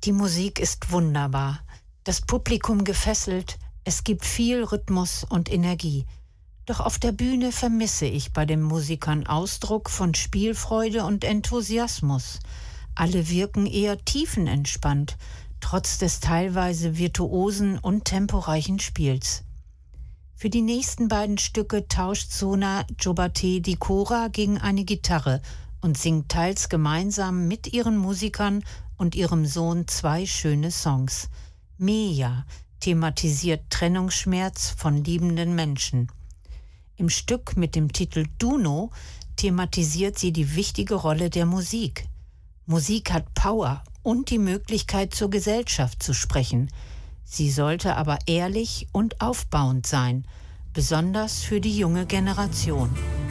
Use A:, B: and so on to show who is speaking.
A: Die Musik ist wunderbar. Das Publikum gefesselt, es gibt viel Rhythmus und Energie. Doch auf der Bühne vermisse ich bei den Musikern Ausdruck von Spielfreude und Enthusiasmus. Alle wirken eher tiefenentspannt, trotz des teilweise virtuosen und temporeichen Spiels. Für die nächsten beiden Stücke tauscht Sona Jobate die Kora gegen eine Gitarre und singt teils gemeinsam mit ihren Musikern und ihrem Sohn 2 schöne Songs. Meja thematisiert Trennungsschmerz von liebenden Menschen. Im Stück mit dem Titel Duno thematisiert sie die wichtige Rolle der Musik. Musik hat Power und die Möglichkeit, zur Gesellschaft zu sprechen. Sie sollte aber ehrlich und aufbauend sein, besonders für die junge Generation.